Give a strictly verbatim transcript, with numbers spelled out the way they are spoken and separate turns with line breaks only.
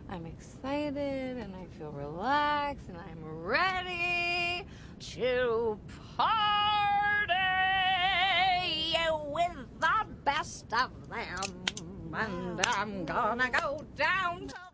I'm excited and I feel relaxed and I'm ready to party with the best of them. And I'm gonna go down to